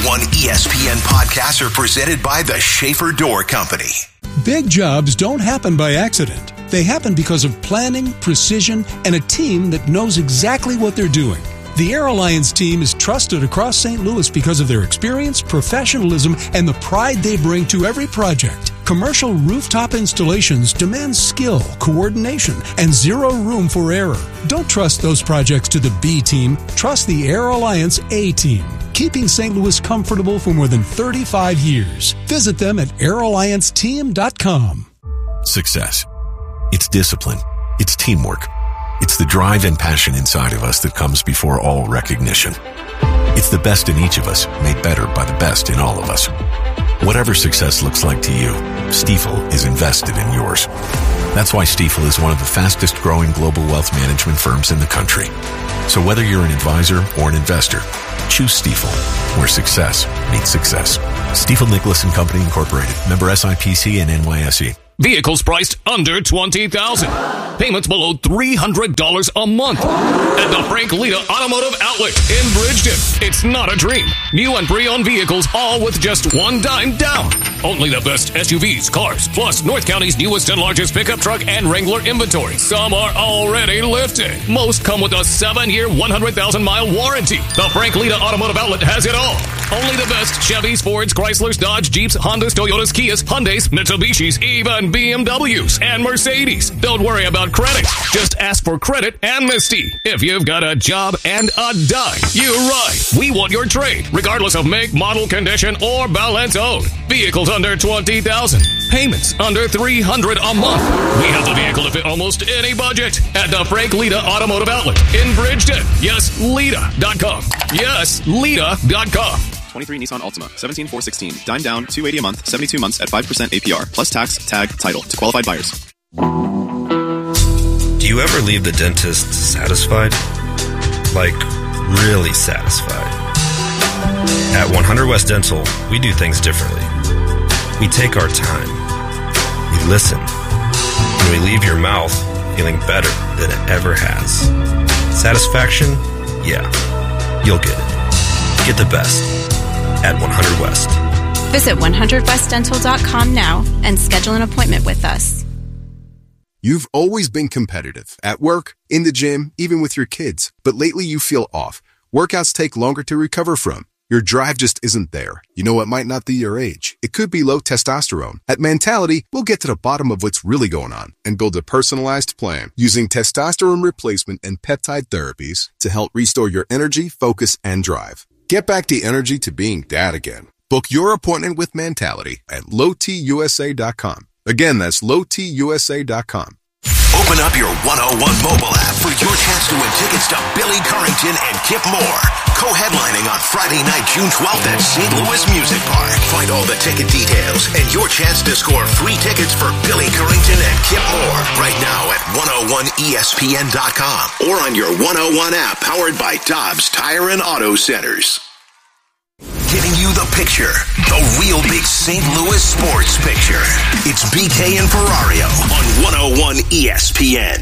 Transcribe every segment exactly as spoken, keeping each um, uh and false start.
oh one E S P N podcasts are presented by the Schaefer Door Company. Big jobs don't happen by accident. They happen because of planning, precision, and a team that knows exactly what they're doing. The Air Alliance team is trusted across Saint Louis because of their experience, professionalism, and the pride they bring to every project. Commercial rooftop installations demand skill, coordination, and zero room for error. Don't trust those projects to the B team. Trust the Air Alliance A team, keeping Saint Louis comfortable for more than thirty-five years. Visit them at air alliance team dot com. Success. It's discipline. It's teamwork. It's the drive and passion inside of us that comes before all recognition. It's the best in each of us, made better by the best in all of us. Whatever success looks like to you, Stifel is invested in yours. That's why Stifel is one of the fastest growing global wealth management firms in the country. So whether you're an advisor or an investor, choose Stifel, where success meets success. Stifel Nicholas and Company Incorporated. Member S I P C and N Y S E. Vehicles priced under twenty thousand dollars. Payments below three hundred dollars a month. At the Frank Lita Automotive Outlet in Bridgeton. It's not a dream. New and pre-owned vehicles, all with just one dime down. Only the best S U Vs, cars, plus North County's newest and largest pickup truck and Wrangler inventory. Some are already lifted. Most come with a seven-year, one hundred thousand mile warranty. The Frank Lita Automotive Outlet has it all. Only the best Chevys, Fords, Chryslers, Dodge, Jeeps, Hondas, Toyotas, Kias, Hyundais, Mitsubishis, even B M Ws and Mercedes. Don't worry about credit. Just ask for credit amnesty. If you've got a job and a dime, you're right. We want your trade, regardless of make, model, condition, or balance owed. Vehicles under twenty thousand dollars. Payments under three hundred dollars a month. We have the vehicle to fit almost any budget at the Frank Lita Automotive Outlet in Bridgeton. Yes, Lita dot com. Yes, Lita dot com. twenty-three Nissan Altima, seventeen four sixteen. Dime down, two hundred eighty dollars a month, seventy-two months at five percent A P R, plus tax, tag, title to qualified buyers. Do you ever leave the dentist satisfied? Like, really satisfied? At one hundred West Dental, we do things differently. We take our time. We listen. And we leave your mouth feeling better than it ever has. Satisfaction? Yeah. You'll get it. Get the best at one hundred West. Visit one hundred west dental dot com now and schedule an appointment with us. You've always been competitive at work, in the gym, even with your kids. But lately you feel off. Workouts take longer to recover from. Your drive just isn't there. You know, it might not be your age. It could be low testosterone. At Mentality, we'll get to the bottom of what's really going on and build a personalized plan using testosterone replacement and peptide therapies to help restore your energy, focus, and drive. Get back the energy to being dad again. Book your appointment with Mentality at low t u s a dot com. Again, that's low t u s a dot com. Open up your one oh one mobile app for your chance to win tickets to Billy Currington and Kip Moore, co-headlining on Friday night, June twelfth at Saint Louis Music Park. Find all the ticket details and your chance to score free tickets for Billy Currington and Kip Moore right now at one oh one E S P N dot com or on your one oh one app powered by Dobbs Tire and Auto Centers. Giving you the picture, the real big Saint Louis sports picture. It's B K and Ferrario on one oh one E S P N.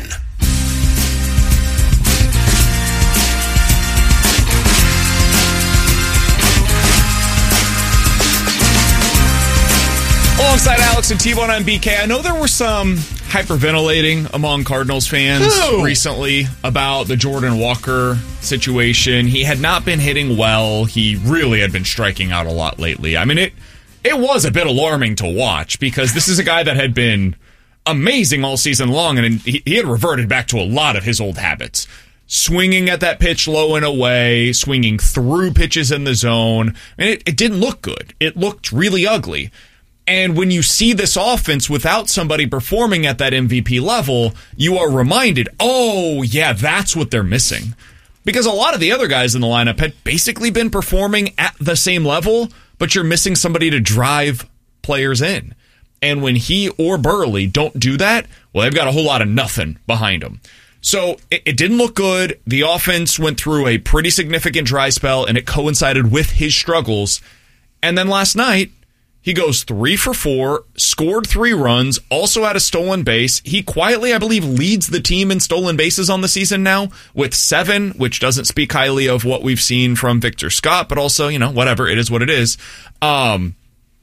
Alongside Alex and T-Bone on B K, I know there were some hyperventilating among Cardinals fans Who? recently about the Jordan Walker situation. He had not been hitting well. He really had been striking out a lot lately. I mean, it it was a bit alarming to watch because this is a guy that had been amazing all season long, and he, he had reverted back to a lot of his old habits. Swinging at that pitch low and away, swinging through pitches in the zone. And it, it didn't look good. It looked really ugly. And when you see this offense without somebody performing at that M V P level, you are reminded, oh, yeah, that's what they're missing. Because a lot of the other guys in the lineup had basically been performing at the same level, but you're missing somebody to drive players in. And when he or Burley don't do that, well, they've got a whole lot of nothing behind them. So it, it didn't look good. The offense went through a pretty significant dry spell, and it coincided with his struggles. And then last night, He goes three for four, scored three runs, also had a stolen base. He quietly, I believe, leads the team in stolen bases on the season now with seven, which doesn't speak highly of what we've seen from Victor Scott, but also, you know, whatever, it is what it is. Um,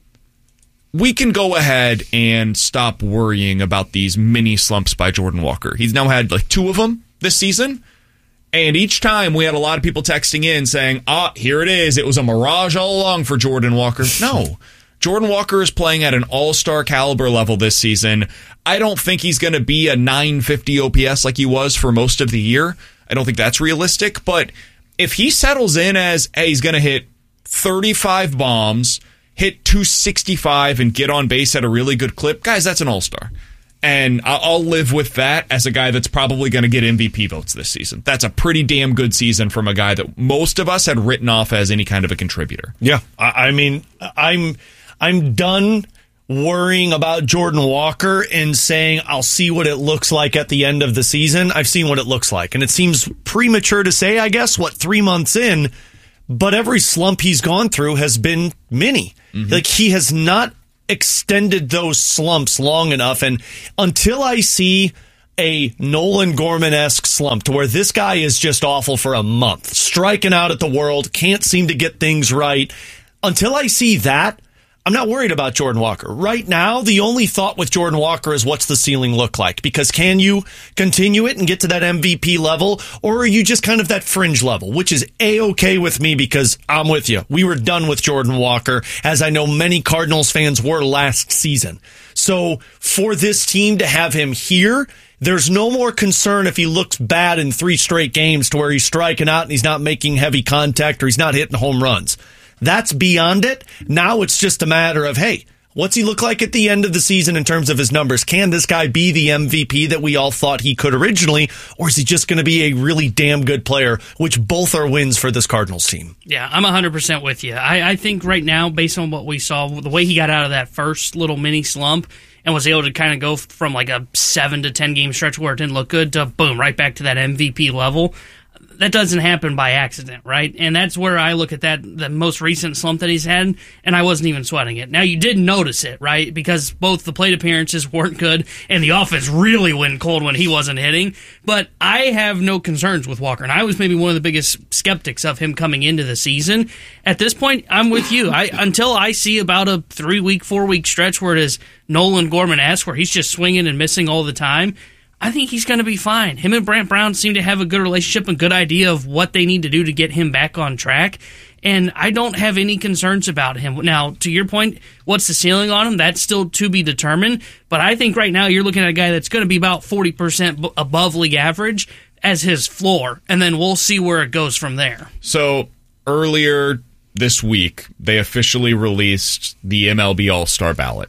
we can go ahead and stop worrying about these mini slumps by Jordan Walker. He's now had like two of them this season. And each time we had a lot of people texting in saying, ah, here it is. It was a mirage all along for Jordan Walker. No. Jordan Walker is playing at an all-star caliber level this season. I don't think he's going to be a nine fifty O P S like he was for most of the year. I don't think that's realistic. But if he settles in as, hey, he's going to hit thirty-five bombs, hit two sixty-five, and get on base at a really good clip, guys, that's an all-star. And I'll live with that as a guy that's probably going to get M V P votes this season. That's a pretty damn good season from a guy that most of us had written off as any kind of a contributor. Yeah, I mean, I'm I'm done worrying about Jordan Walker and saying I'll see what it looks like at the end of the season. I've seen what it looks like, and it seems premature to say, I guess, what, three months in, but every slump he's gone through has been mini. Mm-hmm. Like, he has not extended those slumps long enough, and until I see a Nolan Gorman-esque slump to where this guy is just awful for a month, striking out at the world, can't seem to get things right, until I see that, I'm not worried about Jordan Walker. Right now, the only thought with Jordan Walker is what's the ceiling look like? Because can you continue it and get to that M V P level, or are you just kind of that fringe level, which is A-okay with me because I'm with you. We were done with Jordan Walker, as I know many Cardinals fans were last season. So for this team to have him here, there's no more concern if he looks bad in three straight games to where he's striking out and he's not making heavy contact or he's not hitting home runs. That's beyond it. Now it's just a matter of, hey, what's he look like at the end of the season in terms of his numbers? Can this guy be the M V P that we all thought he could originally, or is he just going to be a really damn good player, which both are wins for this Cardinals team? Yeah, I'm one hundred percent with you. I, I think right now, based on what we saw, the way he got out of that first little mini slump and was able to kind of go from like a seven to ten game stretch where it didn't look good to boom, right back to that M V P level. That doesn't happen by accident, right? And that's where I look at that, the most recent slump that he's had, and I wasn't even sweating it. Now, you did notice it, right? Because both the plate appearances weren't good, and the offense really went cold when he wasn't hitting. But I have no concerns with Walker, and I was maybe one of the biggest skeptics of him coming into the season. At this point, I'm with you. I until I see about a three-week, four-week stretch where it is Nolan Gorman-esque, where he's just swinging and missing all the time, I think he's going to be fine. Him and Brant Brown seem to have a good relationship and good idea of what they need to do to get him back on track. And I don't have any concerns about him. Now, to your point, what's the ceiling on him? That's still to be determined. But I think right now you're looking at a guy that's going to be about forty percent above league average as his floor. And then we'll see where it goes from there. So earlier this week, they officially released the M L B All-Star ballot.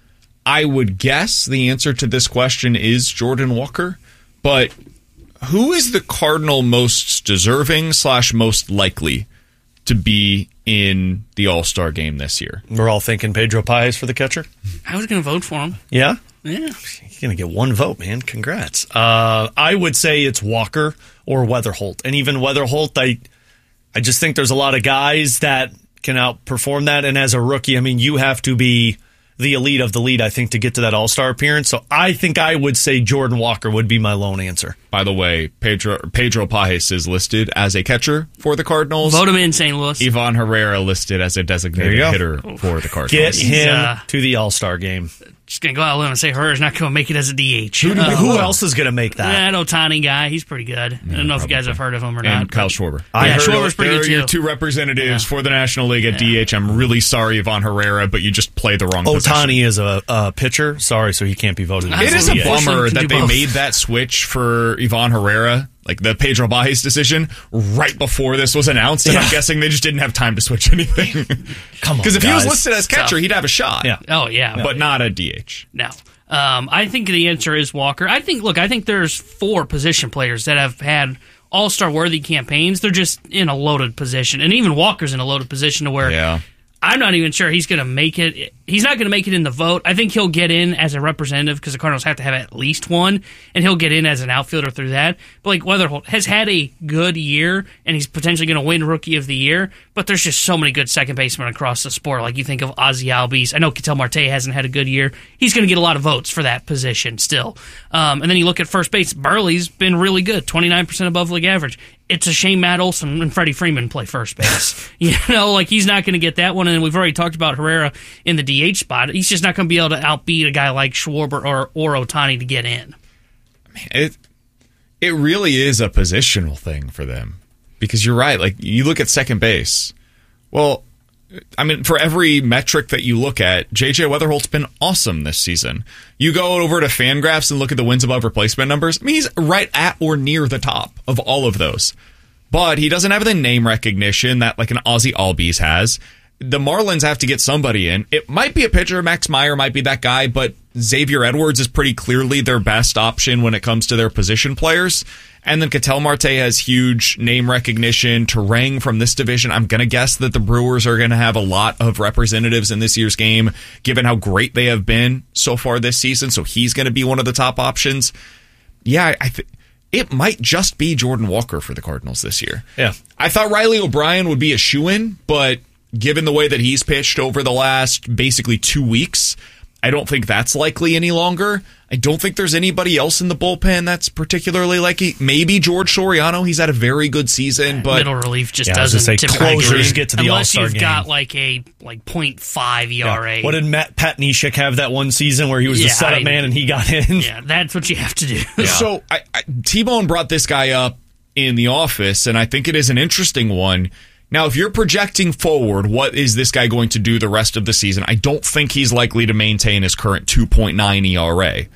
I would guess the answer to this question is Jordan Walker, but who is the Cardinal most deserving slash most likely to be in the All-Star game this year? We're all thinking Pedro Paez for the catcher. I was going to vote for him. Yeah? Yeah. You're going to get one vote, man. Congrats. Uh, I would say it's Walker or Weatherholt. And even Weatherholt, I, I just think there's a lot of guys that can outperform that. And as a rookie, I mean, you have to be the elite of the lead, I think, to get to that All-Star appearance. So I think I would say Jordan Walker would be my lone answer. By the way, Pedro Pedro Paez is listed as a catcher for the Cardinals. Vote him in, Saint Louis. Ivan Herrera listed as a designated hitter for the Cardinals. Get him uh, to the All-Star game. Just going to go out and say Herrera's not going to make it as a D H. Who, uh, who else is going to make that? That Ohtani guy. He's pretty good. Yeah, I don't know probably. if you guys have heard of him or and not. And Kyle Schwarber. I yeah, Schwarber's pretty there good, are too. your two representatives yeah. for the National League at yeah. D H. I'm really sorry, Ivan Herrera, but you just play the wrong Ohtani position. is a, a pitcher. Sorry, so he can't be voted in. It is a D H. bummer that they both. made that switch for Ivan Herrera, like the Pedro Paez decision, right before this was announced, and yeah. I'm guessing they just didn't have time to switch anything. Come on, because if guys. he was listed as catcher, Tough. he'd have a shot. Yeah. Oh, yeah. But not a D H. No. Um, I think the answer is Walker. I think, look, I think there's four position players that have had all-star worthy campaigns. They're just in a loaded position. And even Walker's in a loaded position to where yeah. I'm not even sure he's going to make it. He's not going to make it in the vote. I think he'll get in as a representative because the Cardinals have to have at least one, and he'll get in as an outfielder through that. But like Weatherholt has had a good year, and he's potentially going to win Rookie of the Year. But there's just so many good second basemen across the sport. Like you think of Ozzie Albies. I know Ketel Marte hasn't had a good year. He's going to get a lot of votes for that position still. Um, and then you look at first base. Burley's been really good, twenty-nine percent above league average. It's a shame Matt Olson and Freddie Freeman play first base. You know, like he's not going to get that one. And we've already talked about Herrera in the D H spot. He's just not going to be able to outbeat a guy like Schwarber or, or Ohtani to get in. Man, it, it really is a positional thing for them. Because you're right. Like, you look at second base. Well, I mean, for every metric that you look at, J J Weatherholt's been awesome this season. You go over to Fangraphs and look at the wins above replacement numbers. I mean, he's right at or near the top of all of those. But he doesn't have the name recognition that like an Ozzie Albies has. The Marlins have to get somebody in. It might be a pitcher. Max Meyer might be that guy, but Xavier Edwards is pretty clearly their best option when it comes to their position players. And then Ketel Marte has huge name recognition. Terang from this division. I'm going to guess that the Brewers are going to have a lot of representatives in this year's game, given how great they have been so far this season. So he's going to be one of the top options. Yeah, I think it might just be Jordan Walker for the Cardinals this year. Yeah. I thought Riley O'Brien would be a shoo-in, but given the way that he's pitched over the last basically two weeks, I don't think that's likely any longer. I don't think there's anybody else in the bullpen that's particularly likely. Maybe George Soriano. He's had a very good season, but middle relief just yeah, doesn't say, typically closers get to the unless All-Star you've game. got like a like point five E R A. Yeah. What did Matt Pat Neshek have that one season where he was Yeah, the setup I- man and he got in? Yeah, that's what you have to do. Yeah. So I, I, T-Bone brought this guy up in the office, and I think it is an interesting one. Now, if you're projecting forward, what is this guy going to do the rest of the season? I don't think he's likely to maintain his current two point nine E R A.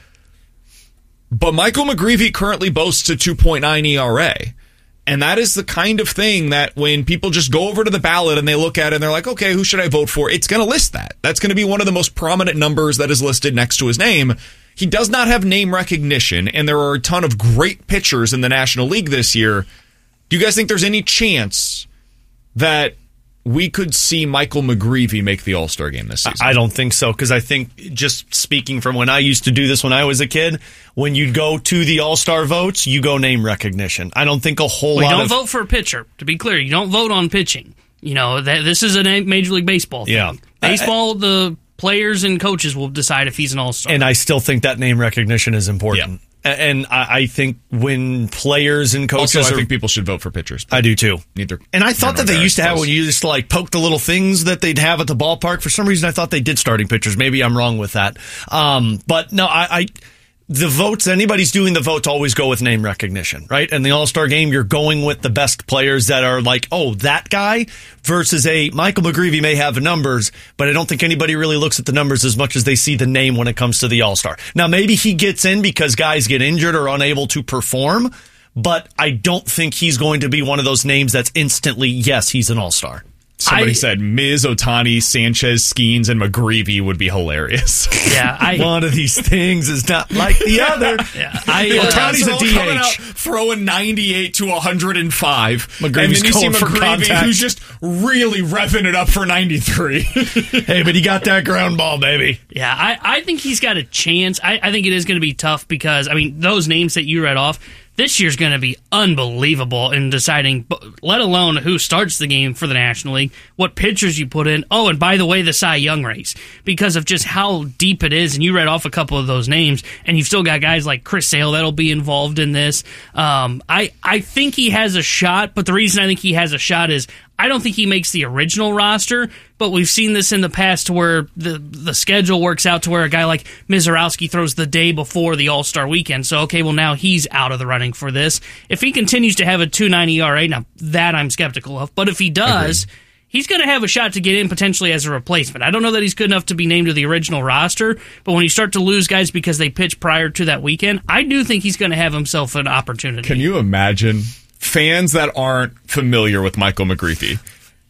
But Michael McGreevy currently boasts a two point nine E R A. And that is the kind of thing that when people just go over to the ballot and they look at it and they're like, okay, who should I vote for? It's going to list that. That's going to be one of the most prominent numbers that is listed next to his name. He does not have name recognition, and there are a ton of great pitchers in the National League this year. Do you guys think there's any chance that we could see Michael McGreevy make the All-Star game this season? I don't think so, because I think, just speaking from when I used to do this when I was a kid, when you go to the All-Star votes, you go name recognition. I don't think a whole Well, lot you don't of... vote for a pitcher. To be clear, you don't vote on pitching. You know, that this is a Major League Baseball thing. Yeah. Baseball, the players and coaches will decide if he's an All-Star. And I still think that name recognition is important. Yeah. And I think when players and coaches Also, I are, think people should vote for pitchers. I do too. Neither. And I thought that they used to have when you just like poke the little things that they'd have at the ballpark. For some reason, I thought they did starting pitchers. Maybe I'm wrong with that. Um, but no, I, I the votes, anybody's doing the votes always go with name recognition, right? And the All-Star game, you're going with the best players that are like, oh, that guy versus a Michael McGreevy may have numbers, but I don't think anybody really looks at the numbers as much as they see the name when it comes to the All-Star. Now, maybe he gets in because guys get injured or unable to perform, but I don't think he's going to be one of those names that's instantly, yes, he's an All-Star. Somebody I, said Miz, Ohtani, Sanchez, Skeens, and McGreevy would be hilarious. Yeah, I, one of these things is not like the other. Yeah, I, uh, Ohtani's a D H. Coming out, throwing ninety-eight to one hundred five. McGreevy's and then you see going for McGreevy, contact. who's just really revving it up for ninety-three. Hey, but he got that ground ball, baby. Yeah, I, I think he's got a chance. I, I think it is going to be tough because, I mean, those names that you read off, this year's going to be unbelievable in deciding, let alone who starts the game for the National League, what pitchers you put in. Oh, and by the way, the Cy Young race, because of just how deep it is. And you read off a couple of those names, and you've still got guys like Chris Sale that'll be involved in this. Um, I, I think he has a shot, but the reason I think he has a shot is I don't think he makes the original roster, but we've seen this in the past to where the the schedule works out to where a guy like Mizorowski throws the day before the All-Star weekend. So, okay, well, now he's out of the running for this. If he continues to have a two point nine E R A, now that I'm skeptical of, but if he does, Agreed. He's going to have a shot to get in potentially as a replacement. I don't know that he's good enough to be named to the original roster, but when you start to lose guys because they pitch prior to that weekend, I do think he's going to have himself an opportunity. Can you imagine fans that aren't familiar with Michael McGreevy?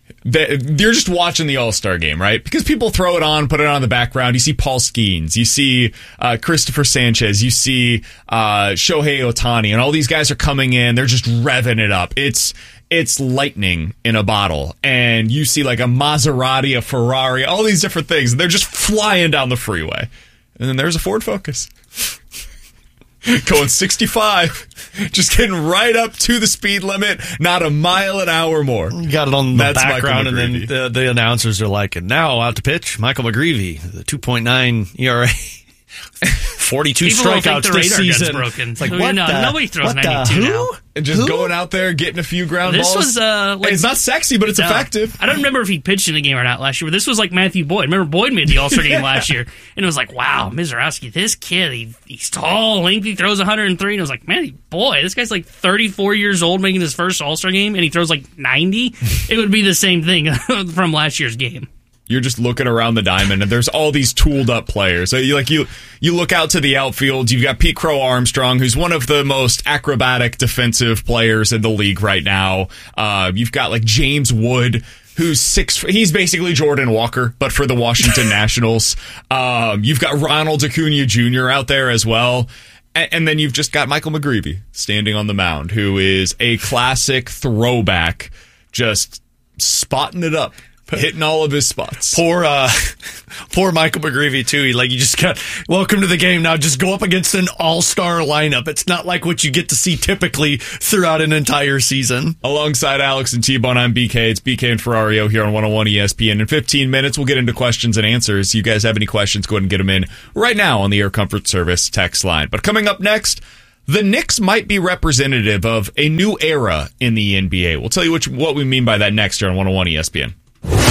They're just watching the All-Star game, right? Because people throw it on, put it on in the background. You see Paul Skeens, you see uh, Christopher Sanchez, you see uh, Shohei Ohtani, and all these guys are coming in. They're just revving it up. It's it's lightning in a bottle, and you see like a Maserati, a Ferrari, all these different things, and they're just flying down the freeway. And then there's a Ford Focus. Going sixty-five, just getting right up to the speed limit, not a mile an hour more. You got it on the That's background, and then the, the announcers are like, and now out to pitch, Michael McGreevy, the two point nine E R A. forty-two People strikeouts this season. Broken. It's like, what no, the, nobody throws what ninety-two the, now. And just who? going out there, getting a few ground this balls. Was, uh, like, it's not sexy, but it's no, effective. I don't remember if he pitched in a game or not last year, but this was like Matthew Boyd. Remember Boyd made the All-Star game yeah. last year, and it was like, wow, Mizorowski, this kid, he, he's tall, lengthy, throws one hundred three, and it was like, man, boy, this guy's like thirty-four years old making his first All-Star game, and he throws like ninety. It would be the same thing from last year's game. You're just looking around the diamond, and there's all these tooled up players. So you like you you look out to the outfield. You've got Pete Crow Armstrong, who's one of the most acrobatic defensive players in the league right now. Uh, you've got like James Wood, who's six. He's basically Jordan Walker, but for the Washington Nationals. Um, you've got Ronald Acuna Junior out there as well. And, and then you've just got Michael McGreevy standing on the mound, who is a classic throwback, just spotting it up. Hitting all of his spots. Poor, uh, poor Michael McGreevy too. He, like you just got welcome to the game now. Just go up against an all-star lineup. It's not like what you get to see typically throughout an entire season. Alongside Alex and T-Bone, I'm B K. It's B K and Ferrario here on one oh one E S P N. In fifteen minutes, we'll get into questions and answers. You guys have any questions? Go ahead and get them in right now on the Air Comfort Service text line. But coming up next, the Knicks might be representative of a new era in the N B A. We'll tell you which, what we mean by that next here on one oh one E S P N.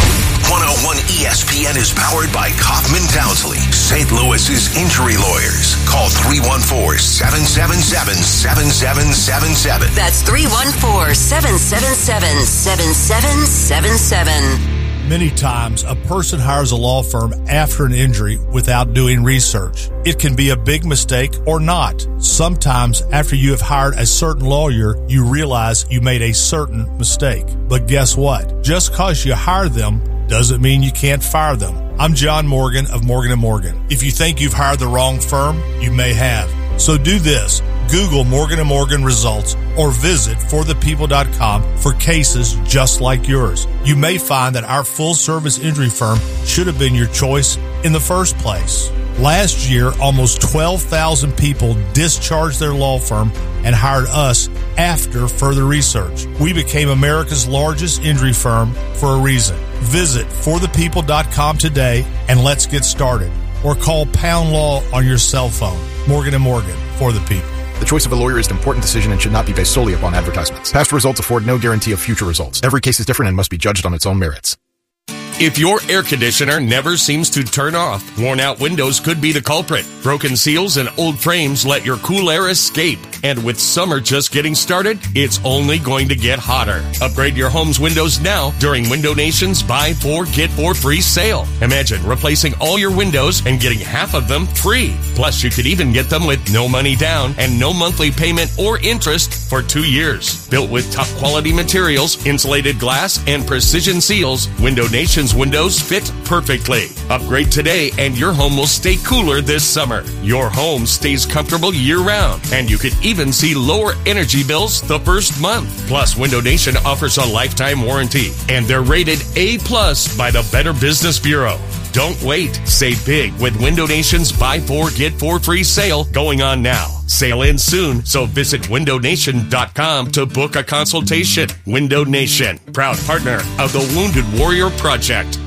one oh one E S P N is powered by Kaufman Townsley, Saint Louis's injury lawyers. Call three one four, seven seven seven, seven seven seven seven. That's three one four, seven seven seven, seven seven seven seven. Many times, a person hires a law firm after an injury without doing research. It can be a big mistake or not. Sometimes, after you have hired a certain lawyer, you realize you made a certain mistake. But guess what? Just because you hire them doesn't mean you can't fire them. I'm John Morgan of Morgan and Morgan. If you think you've hired the wrong firm, you may have. So do this. Google Morgan and Morgan results or visit for the people dot com for cases just like yours. You may find that our full-service injury firm should have been your choice in the first place. Last year, almost twelve thousand people discharged their law firm and hired us after further research. We became America's largest injury firm for a reason. Visit for the people dot com today and let's get started. Or call Pound Law on your cell phone. Morgan and Morgan, for the people. The choice of a lawyer is an important decision and should not be based solely upon advertisements. Past results afford no guarantee of future results. Every case is different and must be judged on its own merits. If your air conditioner never seems to turn off, worn out windows could be the culprit. Broken seals and old frames let your cool air escape. And with summer just getting started, it's only going to get hotter. Upgrade your home's windows now during Window Nation's Buy Four, Get Four Free sale. Imagine replacing all your windows and getting half of them free. Plus, you could even get them with no money down and no monthly payment or interest for two years. Built with top quality materials, insulated glass, and precision seals, Window Nation's windows fit perfectly. Upgrade today and your home will stay cooler this summer. Your home stays comfortable year-round, and you could even see lower energy bills the first month. Plus, Window Nation offers a lifetime warranty, and they're rated A plus by the Better Business Bureau. Don't wait. Save big with Window Nation's Buy Four, Get Four Free sale going on now. Sale ends soon, so visit window nation dot com to book a consultation. Window Nation, proud partner of the Wounded Warrior Project.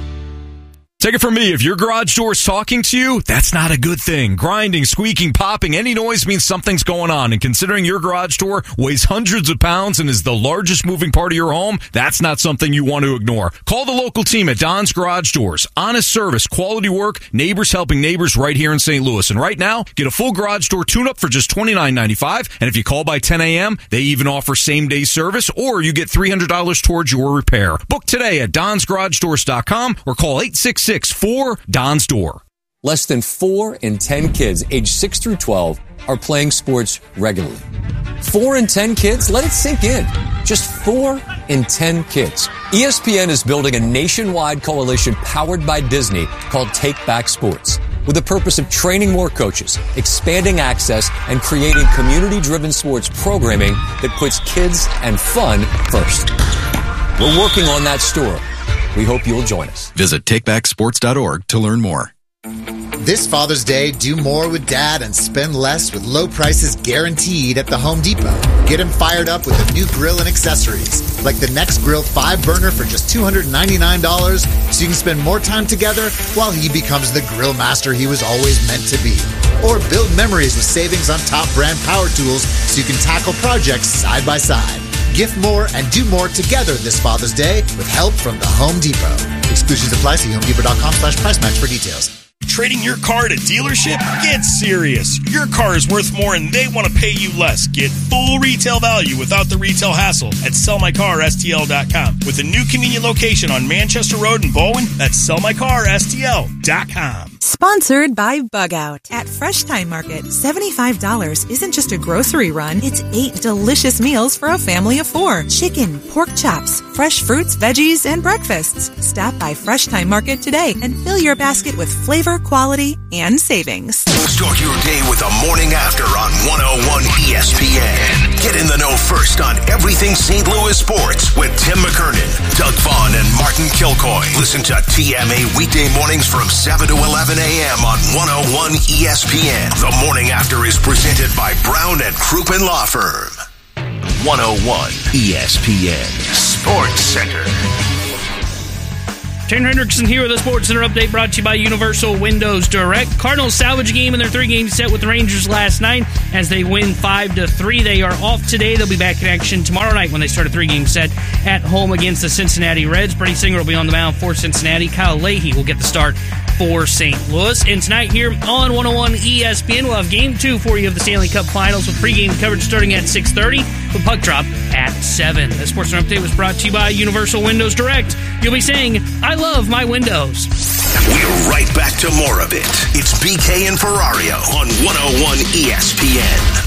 Take it from me, if your garage door is talking to you, that's not a good thing. Grinding, squeaking, popping, any noise means something's going on. And considering your garage door weighs hundreds of pounds and is the largest moving part of your home, that's not something you want to ignore. Call the local team at Don's Garage Doors. Honest service, quality work, neighbors helping neighbors right here in Saint Louis. And right now, get a full garage door tune-up for just twenty-nine ninety-five. And if you call by ten a.m., they even offer same-day service, or you get three hundred dollars towards your repair. Book today at dons garage doors dot com or call eight six six, four, Don's Door. Less than four in ten kids aged six through twelve are playing sports regularly. Four in ten kids? Let it sink in. Just four in ten kids. E S P N is building a nationwide coalition powered by Disney called Take Back Sports. with the purpose of training more coaches, expanding access, and creating community-driven sports programming that puts kids and fun first. We're working on that store. We hope you'll join us. Visit take back sports dot org to learn more. This Father's Day, do more with Dad and spend less with low prices guaranteed at the Home Depot. Get him fired up with a new grill and accessories, like the Next Grill five burner for just two hundred ninety-nine dollars, so you can spend more time together while he becomes the grill master he was always meant to be. Or build memories with savings on top brand power tools so you can tackle projects side by side. Gift more and do more together this Father's Day with help from the Home Depot. Exclusions apply. See homedepot.com slash price match for details. Trading your car at a dealership? Get serious. Your car is worth more and they want to pay you less. Get full retail value without the retail hassle at sell my car S T L dot com. With a new convenient location on Manchester Road in Bowen, that's sell my car S T L dot com. Sponsored by Bug Out. At Fresh Time Market, seventy-five dollars isn't just a grocery run, it's eight delicious meals for a family of four. Chicken, pork chops, fresh fruits, veggies, and breakfasts. Stop by Fresh Time Market today and fill your basket with flavor, quality, and savings. Start your day with the morning after on one oh one E S P N. Get in the know first on everything Saint Louis sports with Tim McKernan, Doug Vaughn, and Martin Kilcoy. Listen to T M A weekday mornings from seven to eleven a.m. on one oh one E S P N. The morning after is presented by Brown and Crouppen Law Firm. one oh one E S P N Sports Center. Tanner Hendrickson here with a Sports Center update brought to you by Universal Windows Direct. Cardinals salvage a game in their three-game set with the Rangers last night as they win five to three. They are off today. They'll be back in action tomorrow night when they start a three-game set at home against the Cincinnati Reds. Brady Singer will be on the mound for Cincinnati. Kyle Leahy will get the start for Saint Louis. And tonight here on one oh one E S P N, we'll have Game two for you of the Stanley Cup Finals with pregame coverage starting at six thirty with puck drop at seven. The Sports Center update was brought to you by Universal Windows Direct. You'll be saying, I love my windows. We're right back to more of it. It's B K and Ferrario on one oh one E S P N.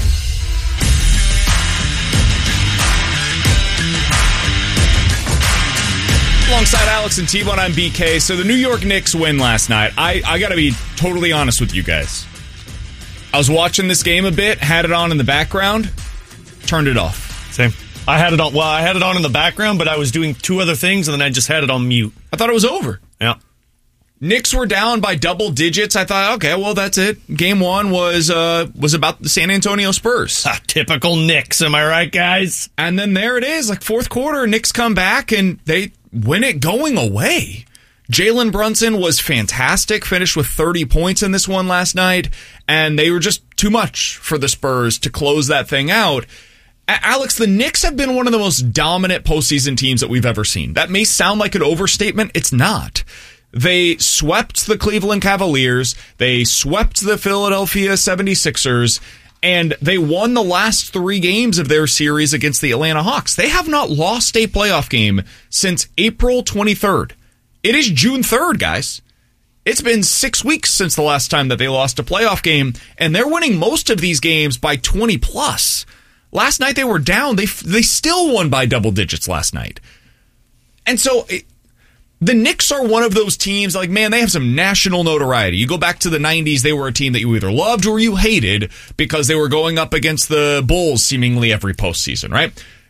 Alongside Alex and T-Bone, I'm B K. So the New York Knicks win last night. I, I got to be totally honest with you guys. I was watching this game a bit, had it on in the background, turned it off. Same. I had it on. Well, I had it on in the background, but I was doing two other things, and then I just had it on mute. I thought it was over. Yeah. Knicks were down by double digits. I thought, okay, well, that's it. Game one was uh, was about the San Antonio Spurs. Ah, typical Knicks, am I right, guys? And then there it is, like fourth quarter, Knicks come back, and they win it going away. Jalen Brunson was fantastic, finished with thirty points in this one last night, and they were just too much for the Spurs to close that thing out. Alex, the Knicks have been one of the most dominant postseason teams that we've ever seen. That may sound like an overstatement. It's not. They swept the Cleveland Cavaliers. They swept the Philadelphia seventy-sixers. And they won the last three games of their series against the Atlanta Hawks. They have not lost a playoff game since April twenty-third. It is June third, guys. It's been six weeks since the last time that they lost a playoff game, and they're winning most of these games by twenty plus. Last night they were down. They they still won by double digits last night. And so it, the Knicks are one of those teams, like, man, they have some national notoriety. You go back to the nineties, they were a team that you either loved or you hated because they were going up against the Bulls seemingly every postseason, right?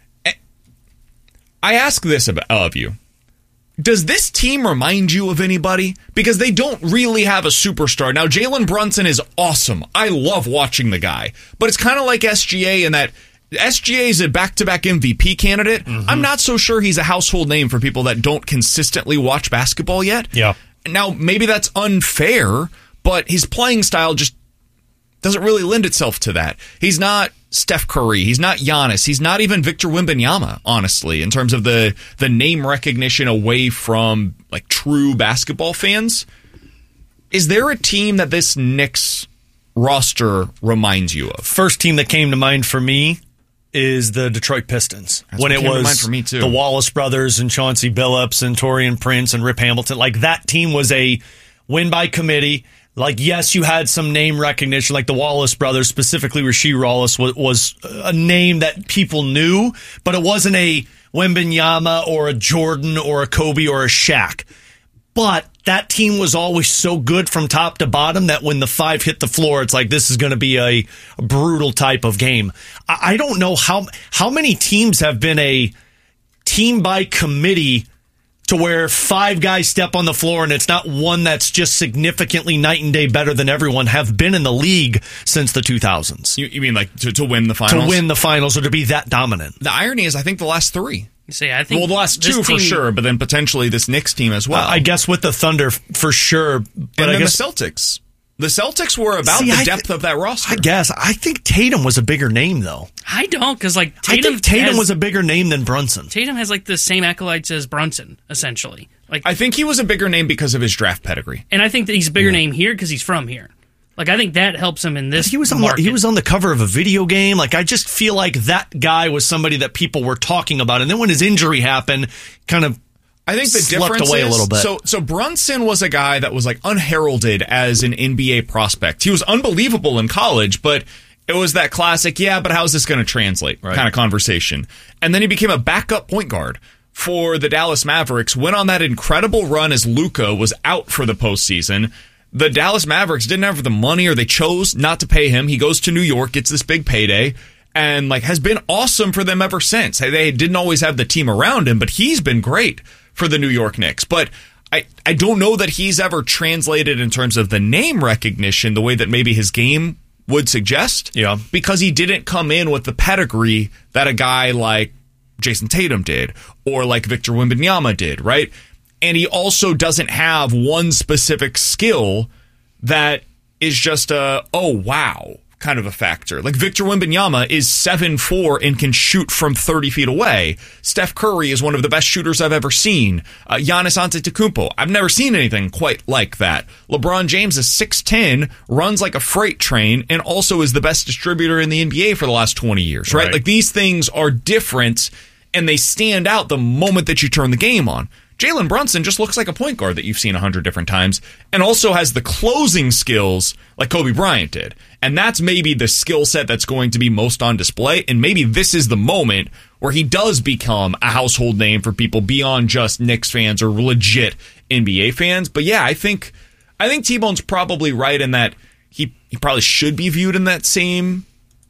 I ask this of you. Does this team remind you of anybody? Because they don't really have a superstar. Now, Jalen Brunson is awesome. I love watching the guy. But it's kind of like S G A in that S G A is a back-to-back M V P candidate. Mm-hmm. I'm not so sure he's a household name for people that don't consistently watch basketball yet. Yeah. Now, maybe that's unfair, but his playing style just doesn't really lend itself to that. He's not Steph Curry. He's not Giannis. He's not even Victor Wembanyama, honestly, in terms of the, the name recognition away from like true basketball fans. Is there a team that this Knicks roster reminds you of? First team that came to mind for me is the Detroit Pistons. That's when what it came was to mind for me too. The Wallace brothers and Chauncey Billups and Taurean Prince and Rip Hamilton. Like, that team was a win by committee. Like, yes, you had some name recognition, like the Wallace brothers, specifically Rasheed Wallace was, was a name that people knew, but it wasn't a Wembanyama or a Jordan or a Kobe or a Shaq. But that team was always so good from top to bottom that when the five hit the floor, it's like this is going to be a, a brutal type of game. I, I don't know how how many teams have been a team by committee to where five guys step on the floor and it's not one that's just significantly night and day better than everyone, have been in the league since the two thousands. You, you mean like to, to win the finals? To win the finals or to be that dominant. The irony is I think the last three. You see, I think well, the last two for sure, but then potentially this Knicks team as well. Uh, I guess with the Thunder for sure. But and I then guess the Celtics. The Celtics were about See, the I depth th- of that roster. I guess. I think Tatum was a bigger name, though. I don't, because like Tatum, I think Tatum has, was a bigger name than Brunson. Tatum has like the same accolades as Brunson, essentially. Like I think he was a bigger name because of his draft pedigree, and I think that he's a bigger yeah. name here because he's from here. Like I think that helps him in this. But he was on market. the, he was on the cover of a video game. Like I just feel like that guy was somebody that people were talking about, and then when his injury happened, kind of. I think the slept difference away is, a little bit. So, so Brunson was a guy that was like unheralded as an N B A prospect. He was unbelievable in college, but it was that classic, yeah, but how's this going to translate right. kind of conversation. And then he became a backup point guard for the Dallas Mavericks, went on that incredible run as Luka was out for the postseason. The Dallas Mavericks didn't have the money, or they chose not to pay him. He goes to New York, gets this big payday, and like has been awesome for them ever since. They didn't always have the team around him, but he's been great for the New York Knicks. But I, I don't know that he's ever translated in terms of the name recognition the way that maybe his game would suggest. Yeah. Because he didn't come in with the pedigree that a guy like Jason Tatum did, or like Victor Wembanyama did, right? And he also doesn't have one specific skill that is just a, oh, wow, kind of a factor. Like Victor Wembanyama is seven foot four and can shoot from thirty feet away. Steph Curry is one of the best shooters I've ever seen. Uh, Giannis Antetokounmpo, I've never seen anything quite like that. LeBron James is six ten, runs like a freight train, and also is the best distributor in the N B A for the last twenty years, right? Right. Like these things are different, and they stand out the moment that you turn the game on. Jalen Brunson just looks like a point guard that you've seen a hundred different times, and also has the closing skills like Kobe Bryant did. And that's maybe the skill set that's going to be most on display, and maybe this is the moment where he does become a household name for people beyond just Knicks fans or legit N B A fans. But yeah, I think I think T-Bone's probably right in that he, he probably should be viewed in that same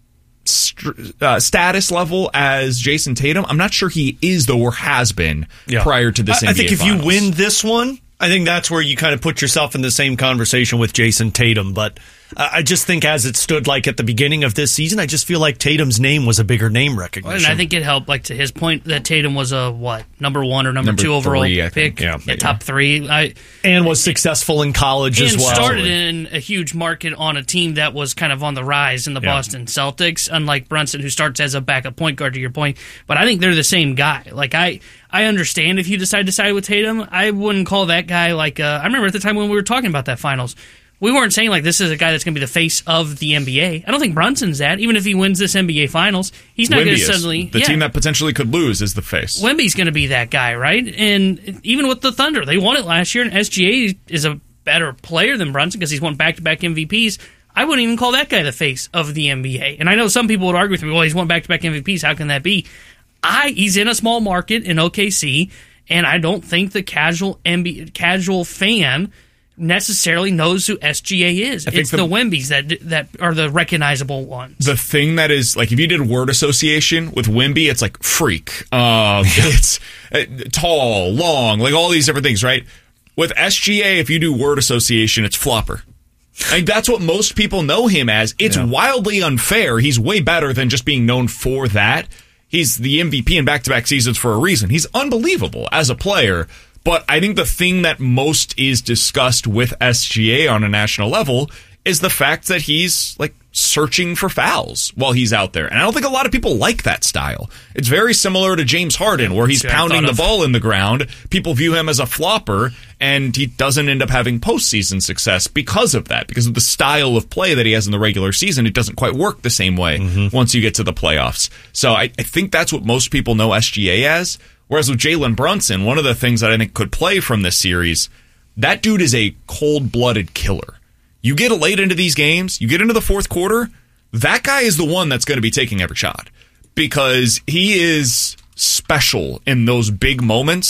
St- uh, status level as Jason Tatum. I'm not sure he is, though, or has been yeah. prior to this I, N B A I think if Finals. you win this one, I think that's where you kind of put yourself in the same conversation with Jason Tatum. But uh, I just think as it stood like at the beginning of this season, I just feel like Tatum's name was a bigger name recognition. And I think it helped, like to his point, that Tatum was a, what, number one or number, number two overall three, I pick? think. Yeah, yeah, top three. I, and was successful in college and as well. started in a huge market on a team that was kind of on the rise in the Yeah. Boston Celtics, unlike Brunson, who starts as a backup point guard, to your point. But I think they're the same guy. Like, I... I understand if you decide to side with Tatum. I wouldn't call that guy like... Uh, I remember at the time when we were talking about that finals, we weren't saying like this is a guy that's going to be the face of the N B A. I don't think Brunson's that. Even if he wins this N B A finals, he's not going to suddenly... The yeah, team that potentially could lose is the face. Wemby's going to be that guy, right? And even with the Thunder, they won it last year, and S G A is a better player than Brunson because he's won back-to-back M V Ps. I wouldn't even call that guy the face of the N B A. And I know some people would argue with me, well, he's won back-to-back M V Ps. How can that be? I He's in a small market in O K C, and I don't think the casual N B A, casual fan necessarily knows who S G A is. It's the, the Wembys that that are the recognizable ones. The thing that is, like, if you did word association with Wemby, it's like freak. Um, it's uh, tall, long, like all these different things, right? With S G A, if you do word association, it's flopper. I mean, that's what most people know him as. It's yeah. wildly unfair. He's way better than just being known for that. He's the M V P in back-to-back seasons for a reason. He's unbelievable as a player. But I think the thing that most is discussed with S G A on a national level is the fact that he's like searching for fouls while he's out there. And I don't think a lot of people like that style. It's very similar to James Harden, where he's yeah, pounding the of. ball in the ground. People view him as a flopper, and he doesn't end up having postseason success because of that, because of the style of play that he has in the regular season. It doesn't quite work the same way mm-hmm. once you get to the playoffs. So I, I think that's what most people know S G A as. Whereas with Jalen Brunson, one of the things that I think could play from this series, that dude is a cold-blooded killer. You get late into these games, you get into the fourth quarter, that guy is the one that's going to be taking every shot because he is special in those big moments.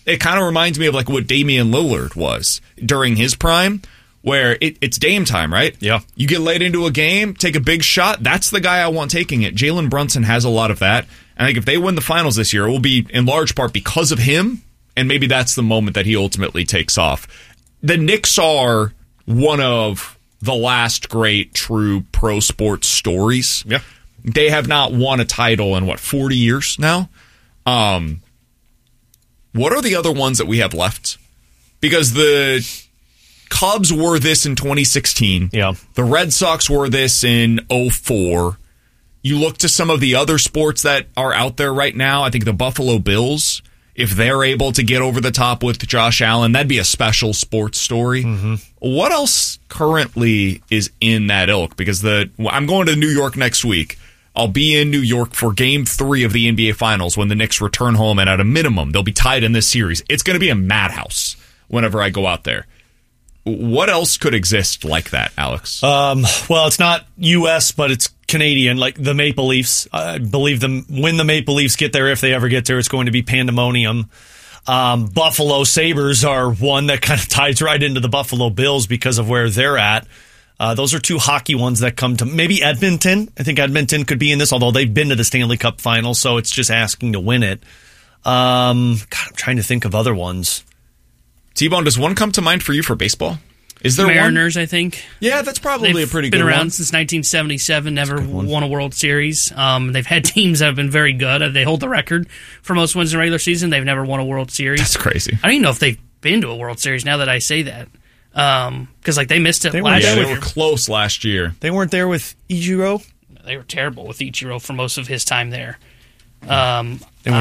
it kind of reminds me of like what Damian Lillard was during his prime, where it, it's Dame time, right? Yeah. You get late into a game, take a big shot. That's the guy I want taking it. Jalen Brunson has a lot of that. I think if they win the finals this year, it will be in large part because of him, and maybe that's the moment that he ultimately takes off. The Knicks are one of the last great true pro sports stories. Yeah. They have not won a title in, what, forty years now? Um, what are the other ones that we have left? Because the Cubs were this in twenty sixteen. Yeah. The Red Sox were this in oh four. You look to some of the other sports that are out there right now. I think the Buffalo Bills, if they're able to get over the top with Josh Allen, that'd be a special sports story. Mm-hmm. What else currently is in that ilk? Because the I'm going to New York next week. I'll be in New York for game three of the N B A Finals when the Knicks return home, and at a minimum, they'll be tied in this series. It's going to be a madhouse whenever I go out there. What else could exist like that, Alex? Um, well, it's not U S, but it's Canadian, like the Maple Leafs. I believe them when the Maple Leafs get there, if they ever get there, it's going to be pandemonium. Um, Buffalo Sabres are one that kind of ties right into the Buffalo Bills because of where they're at. Uh, those are two hockey ones that come to maybe Edmonton. I think Edmonton could be in this, although they've been to the Stanley Cup final, so it's just asking to win it. Um, God, I'm trying to think of other ones. T-Bone, does one come to mind for you for baseball? Is there Mariners, one? I think. Yeah, that's probably they've a pretty been good around one. since nineteen seventy-seven, never won a World Series. Um, they've had teams that have been very good. They hold the record for most wins in the regular season. They've never won a World Series. That's crazy. I don't even know if they've been to a World Series now that I say that. Because um, like they missed it they last yeah, year. They were close last year. They weren't there with Ichiro? They were terrible with Ichiro for most of his time there. Um, they weren't